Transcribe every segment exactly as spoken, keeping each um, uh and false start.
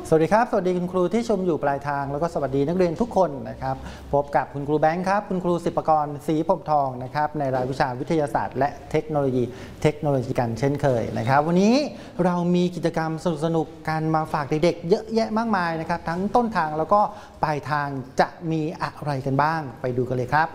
สวัสดีครับสวัสดีคุณครูที่ชมอยู่ปลายทางแล้วก็สวัสดีนักเรียนทุกคนนะครับพบกับคุณครูแบงค์ครับคุณครูศิปกรศรีพรหมทองนะครับในรายวิชาวิทยาศาสตร์และเทคโนโลยีเทคโนโลยีกันเช่นเคยนะครับวันนี้เรามีกิจกรรมสนุกๆกันมาฝากเด็กๆเยอะแยะมากมายนะครับทั้งต้นทางแล้วก็ปลายทางจะมีอะไรกันบ้างไปดูกันเลยครับ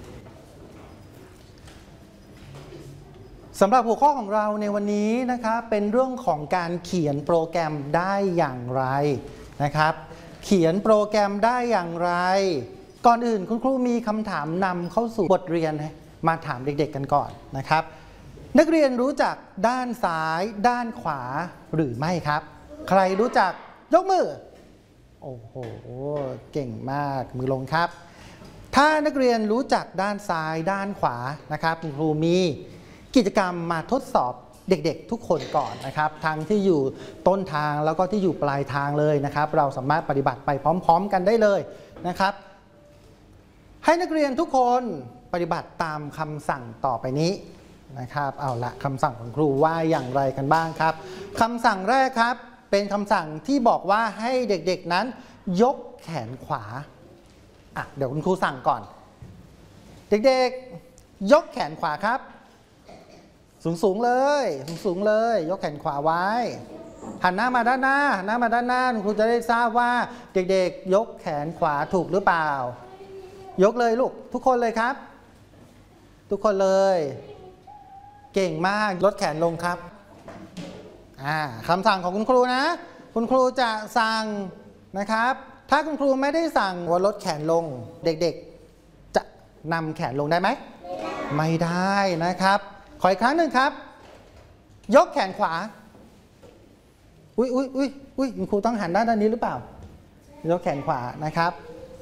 สำหรับหัวข้อของเราในวันนี้นะครับเป็นเรื่องของการเขียนโปรแกรมได้อย่างไรนะครับเขียนโปรแกรมได้อย่างไรก่อนอื่นคุณครูมีคำถามนำเข้าสู่บทเรียนมาถามเด็กๆกันก่อนนะครับนักเรียนรู้จักด้านซ้ายด้านขวาหรือไม่ครับใครรู้จักยกมือโอ้โหเก่งมากมือลงครับถ้านักเรียนรู้จักด้านซ้ายด้านขวานะครับคุณครูมีกิจกรรมมาทดสอบเด็กๆทุกคนก่อนนะครับทั้งที่อยู่ต้นทางแล้วก็ที่อยู่ปลายทางเลยนะครับเราสามารถปฏิบัติไปพร้อมๆกันได้เลยนะครับให้นักเรียนทุกคนปฏิบัติตามคำสั่งต่อไปนี้นะครับเอาละคำสั่งของครูว่าอย่างไรกันบ้างครับคำสั่งแรกครับเป็นคำสั่งที่บอกว่าให้เด็กๆนั้นยกแขนขวาอ่ะเดี๋ยวคุณครูสั่งก่อนเด็กๆยกแขนขวาครับสูงสูงเลยสูงสูงเลยยกแขนขวาไว้หันหน้ามาด้านหน้าหันหน้ามาด้านหน้าคุณครูจะได้ทราบว่าเด็กๆยกแขนขวาถูกหรือเปล่ายกเลยลูกทุกคนเลยครับทุกคนเลยเก่งมากลดแขนลงครับอ่าคำสั่งของคุณครูนะคุณครูจะสั่งนะครับถ้าคุณครูไม่ได้สั่งว่าลดแขนลงเด็กๆจะนำแขนลงได้ไหมไม่ได้นะครับขออีกครั้งหนึ่งครับยกแขนขวาอุ้ยอุ้ยอุ้ยอุ้ยคุณครูต้องหันด้านด้านนี้หรือเปล่ายกแขนขวานะครับ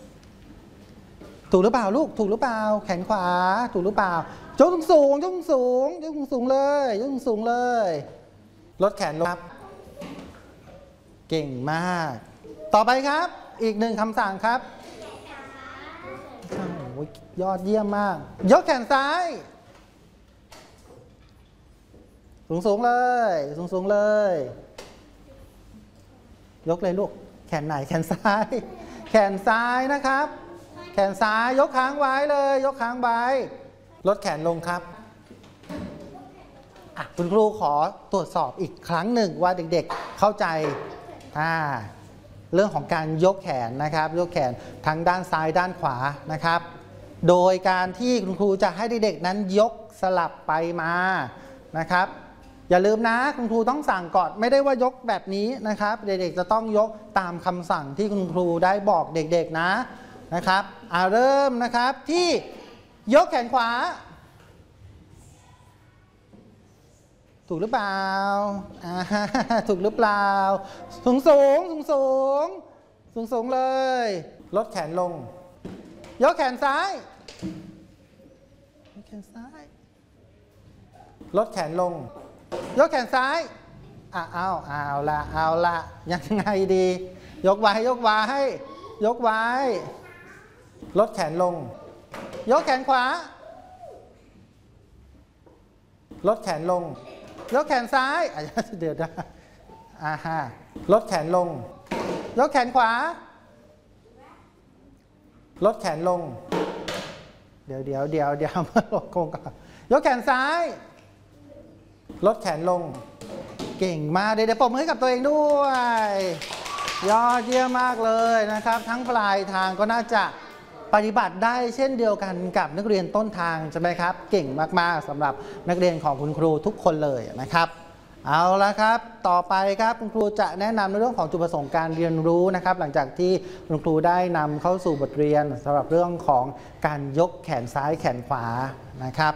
ถูกหรือเปล่าลูกถูกหรือเปล่าแขนขวาถูกหรือเปล่ายกสูงยกสูงยกสูงเลยยกสูงเลยลดแขนลงครับเก่งมากต่อไปครับอีกหนึ่งคำสั่งครับโอ้ยยอดเยี่ยมมากยกแขนซ้ายสูงสูงเลยสูงสูงเลยยกเลยลูกแขนไหนแขนซ้ายแขนซ้ายนะครับแขนซ้ายยกค้างไว้เลยยกค้างไว้ลดแขนลงครับอ่ะคุณครูขอตรวจสอบอีกครั้งหนึ่งว่าเด็กๆเข้าใจอ่าเรื่องของการยกแขนนะครับยกแขนทั้งด้านซ้ายด้านขวานะครับโดยการที่คุณครูจะให้เด็กๆนั้นยกสลับไปมานะครับอย่าลืมนะคุณครูต้องสั่งก่อนไม่ได้ว่ายกแบบนี้นะครับเด็กๆจะต้องยกตามคำสั่งที่คุณครูได้บอกเด็กๆนะนะครับอ่าเริ่มนะครับที่ยกแขนขวาถูกหรือเปล่าอ่าถูกหรือเปล่าสูงสูงสูงสูงสูงสูงเลยลดแขนลงยกแขนซ้ายยกแขนซ้ายลดแขนลงยกแขนซ้ายอ่ะเอาเอาละเอาละยังไงดียกไว้ยกไว้ยกไว้ลดแขนลงยกแขนขวาลดแขนลงยกแขนซ้ายอ่ะเดี๋ยวนะอ่าฮะลดแขนลงยกแขนขวาลดแขนลงเดี๋ยวเดี๋ยวเดี๋ยวเดี๋ยวมาลงโกงก่อนยกแขนซ้ายลดแขนลงเก่งมากเดี๋ยวปรบมือให้กับตัวเองด้วยยอดเยี่ยมมากเลยนะครับทั้งปลายทางก็น่าจะปฏิบัติได้เช่นเดียวกันกับนักเรียนต้นทางใช่ไหมครับเก่งมากๆสำหรับนักเรียนของคุณครูทุกคนเลยนะครับเอาละครับต่อไปครับคุณครูจะแนะนำในเรื่องของจุดประสงค์การเรียนรู้นะครับหลังจากที่คุณครูได้นำเข้าสู่บทเรียนสำหรับเรื่องของการยกแขนซ้ายแขนขวานะครับ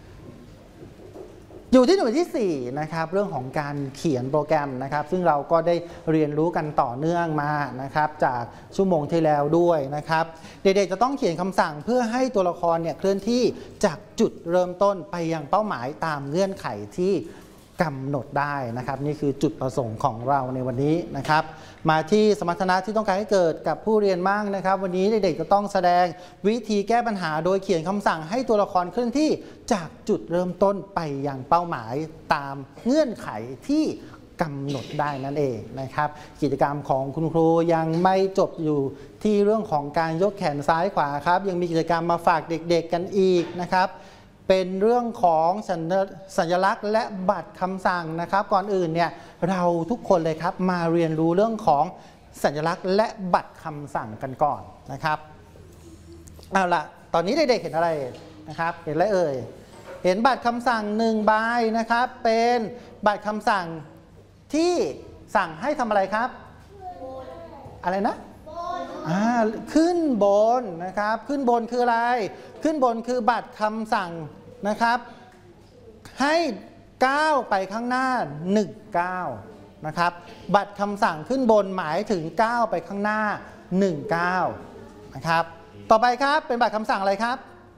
อยู่ที่หน่วยที่สี่นะครับเรื่องของการเขียนโปรแกรมนะครับซึ่งเราก็ได้เรียนรู้กันต่อเนื่องมานะครับจากชั่วโมงที่แล้วด้วยนะครับเด็กๆจะต้องเขียนคำสั่งเพื่อให้ตัวละครเนี่ยเคลื่อนที่จากจุดเริ่มต้นไปยังเป้าหมายตามเงื่อนไขที่กำหนดได้นะครับนี่คือจุดประสงค์ของเราในวันนี้นะครับมาที่สมรรถนะที่ต้องการให้เกิดกับผู้เรียนมั่งนะครับวันนี้เด็กๆจะต้องแสดงวิธีแก้ปัญหาโดยเขียนคำสั่งให้ตัวละครเคลื่อนที่จากจุดเริ่มต้นไปยังเป้าหมายตามเงื่อนไขที่กำหนดได้นั่นเองนะครับกิจกรรมของคุณครูยังไม่จบอยู่ที่เรื่องของการยกแขนซ้ายขวาครับยังมีกิจกรรมมาฝากเด็กๆกันอีกนะครับเป็นเรื่องของสัญลักษณ์และบัตรคำสั่งนะครับก่อนอื่นเนี่ยเราทุกคนเลยครับมาเรียนรู้เรื่องของสัญลักษณ์และบัตรคำสั่งกันก่อนนะครับเอาล่ะตอนนี้เด็กๆเห็นอะไรนะครับเห็นอะไรเอ่ยเห็นบัตรคำสั่งหนึ่งใบนะครับเป็นบัตรคำสั่งที่สั่งให้ทำอะไรครับอะไรนะอ่าขึ้นบนนะครับขึ้นบนคืออะไรขึ้นบนคือบัตรคำสั่งนะครับให้ก้าวไปข้างหน้าหนึ่งก้าวนะครับบัตรคำสั่งขึ้นบนหมายถึงก้าวไปข้างหน้าหนึ่งก้าวนะครับต่อไปครับเป็นบัตรคำสั่งอะไรครับ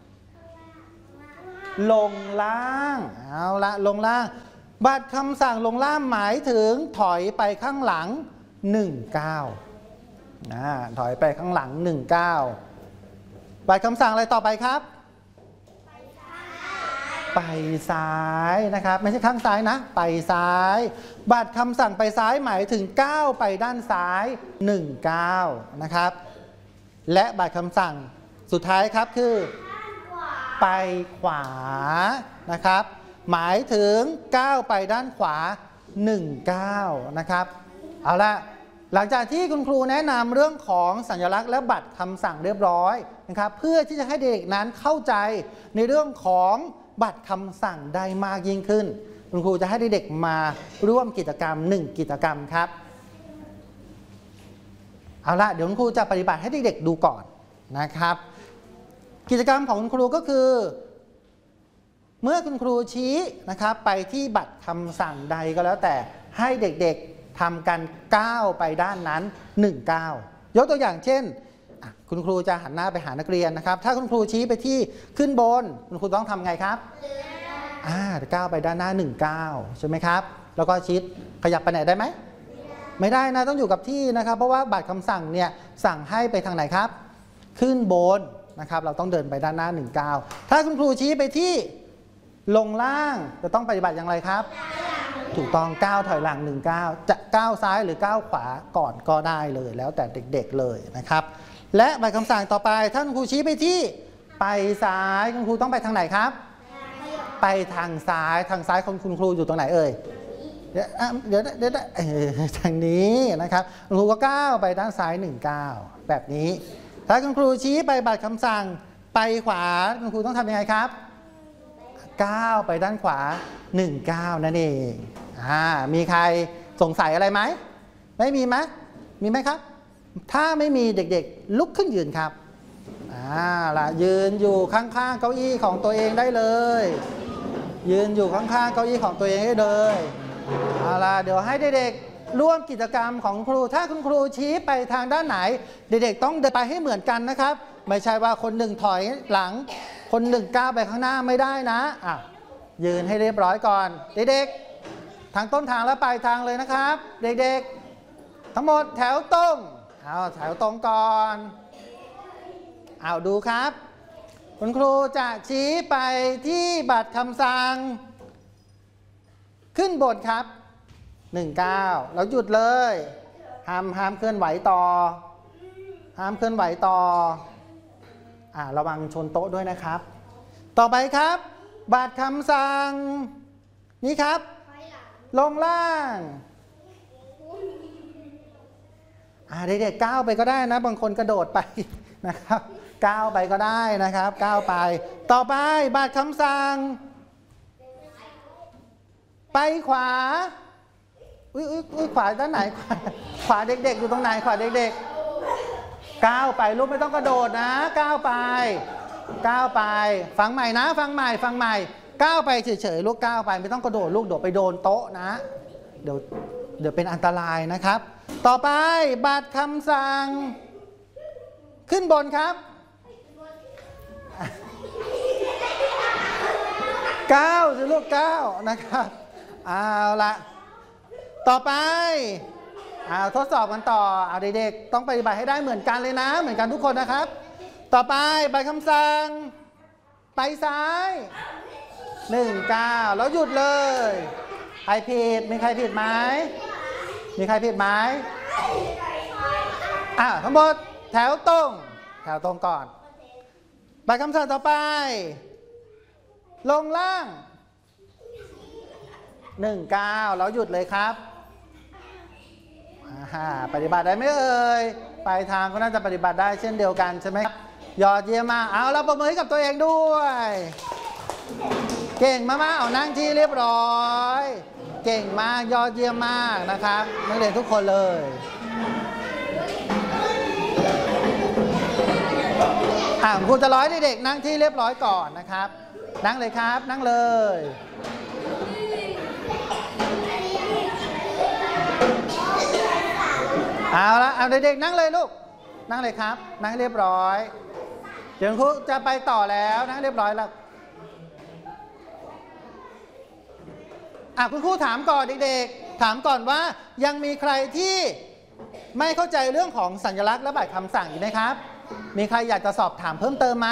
ลงล่างเอาละลงล่างบัตรคำสั่งลงล่างหมายถึงถอยไปข้างหลังหนึ่งก้าวนะถอยไปข้างหลังหนึ่งก้าวบัตรคำสั่งอะไรต่อไปครับไปซ้ายนะครับไม่ใช่ข้างซ้ายนะไปซ้ายบัตรคำสั่งไปซ้ายหมายถึงก้าวไปด้านซ้ายหนึ่งก้าวนะครับและบัตรคำสั่งสุดท้ายครับคือไปขวานะครับหมายถึงก้าวไปด้านขวาหนึ่งก้าวนะครับเอาละหลังจากที่คุณครูแนะนำเรื่องของสัญลักษณ์และบัตรคำสั่งเรียบร้อยนะครับเพื่อที่จะให้เด็กนั้นเข้าใจในเรื่องของบัตรคำสั่งได้มากยิ่งขึ้นคุณครูจะให้เด็กมาร่วมกิจกรรมหนึ่งกิจกรรมครับเอาละเดี๋ยวคุณครูจะปฏิบัติให้เด็กๆดูก่อนนะครับกิจกรรมของคุณครูก็คือเมื่อคุณครูชี้นะครับไปที่บัตรคำสั่งใดก็แล้วแต่ให้เด็กๆทำการก้าวไปด้านนั้นหนึ่งก้าวยกตัวอย่างเช่นคุณครูจะหันหน้าไปหานักเรียนนะครับถ้าคุณครูชี้ไปที่ขึ้นบนคุณครูต้องทำไงครับอ่าก้าวไปด้านหน้าหนึ่งก้าวใช่ไหมครับแล้วก็ชิดขยับไปไหนได้ไหมไม่ได้นะต้องอยู่กับที่นะครับเพราะว่าบัตรคำสั่งเนี่ยสั่งให้ไปทางไหนครับขึ้นบนนะครับเราต้องเดินไปด้านหน้าหนึ่งก้าวถ้าคุณครูชี้ไปที่ลงล่างจะต้องปฏิบัติอย่างไรครับถูกต้องก้าวถอยหลังหนึ่งก้าวจะก้าวซ้ายหรือก้าวขวาก่อนก็ได้เลยแล้วแต่เด็กๆเลยนะครับและบัตรคำสั่งต่อไปถ้าคุณครูชี้ไปที่ไปซ้ายคุณครูต้องไปทางไหนครับไปทางซ้ายทางซ้ายของคุณครูอยู่ตรงไหนเอ่ยเดี๋ยวเดี๋ยวเดี๋ยวทางนี้นะครับคุณครูก็ก้าวไปด้านซ้ายหนึ่งก้าวแบบนี้ถ้าคุณครูชี้ไปบัตรคำสั่งไปขวาคุณครูต้องทำยังไงครับก้าวไปด้านขวาหนึ่งก้าวนั่นเองอ่ามีใครสงสัยอะไรไหมไม่มีไหมมีไหมครับถ้าไม่มีเด็กๆลุกขึ้นยืนครับอ่าละยืนอยู่ข้างๆเก้าอี้ของตัวเองได้เลยยืนอยู่ข้างๆเก้าอี้ของตัวเองได้เลยเอาล่ะเดี๋ยวให้เด็กๆร่วมกิจกรรมของครูถ้าคุณครูชี้ไปทางด้านไหนเด็กๆต้องเดินไปให้เหมือนกันนะครับไม่ใช่ว่าคนหนึ่งถอยหลังคนหนึ่งก้าวไปข้างหน้าไม่ได้นะอ่ะยืนให้เรียบร้อยก่อนเด็กๆทางต้นทางและปลายทางเลยนะครับเด็กๆทั้งหมดแถวตรงเอาแถวตรงก่อนเอาดูครับคุณครูจะชี้ไปที่บัตรคำสั่งขึ้นบนครับหนึ่งก้าวแล้วหยุดเลยห้ามห้ามเคลื่อนไหวต่อห้ามเคลื่อนไหวต่ออ่าระวังชนโต๊ะด้วยนะครับต่อไปครับบัตรคำสั่งนี่ครับลงล่างอ่าเด็กๆก้าวไปก็ได้นะบางคนกระโดดไปนะครับก้าวไปก็ได้นะครับก้าวไปต่อไปบัตรคำสั่งไปขวาอุ้ยอุ้ยขวาด้านไหนขวาเด็กๆอยู่ตรงไหนขวาเด็กๆก้าวไปลูกไม่ต้องกระโดดนะก้าวไปก้าวไปฟังใหม่นะฟังใหม่ฟังใหม่ก้าวไปเฉยๆลูกก้าวไปไม่ต้องกระโดดลูกโดดไปโดนโต๊ะนะเดี๋ยวเดี๋ยวเป็นอันตรายนะครับต่อไปบัตรคำสั่งขึ้นบนครับก้าวสิลูกก้าวนะครับเอาละต่อไปเอาทดสอบกันต่อเอาเด็กๆต้องปฏิบัติให้ได้เหมือนกันเลยนะเหมือนกันทุกคนนะครับต่อไปบัตรคำสั่งไปซ้ายหนึ่งก้าวแล้วหยุดเลยใครผิดมีใครผิดไหมมีใครผิดไหมอ่ะทั้งหมดแถวตรงแถวตรงก่อนไปคำสั่งต่อไปลงล่างหนึ่งเก้าแล้วหยุดเลยครับปฏิบัติได้ไหมเอ่ยปลายทางก็น่าจะปฏิบัติได้เช่นเดียวกันใช่ไหมยอดเยี่ยมมากเอาเราประเมินให้กับตัวเองด้วยเก่งมากๆเอานั่งที่เรียบร้อยเก่งมากยอดเยี่ยมมากนะครับนักเรียนทุกคนเลยอ่าครูจะร้อยเด็กๆนั่งที่เรียบร้อยก่อนนะครับนั่งเลยครับนั่งเลยเอาละเอาเด็กๆนั่งเลยลูกนั่งเลยครับนั่งเรียบร้อยเดี๋ยวครูจะไปต่อแล้วนั่งเรียบร้อยแล้วอ่ะคุณครูถามก่อนเด็กๆถามก่อนว่ายังมีใครที่ไม่เข้าใจเรื่องของสัญลักษณ์และบัตรคำสั่งอยู่ไหมครับมีใครอยากจะสอบถามเพิ่มเติมไหม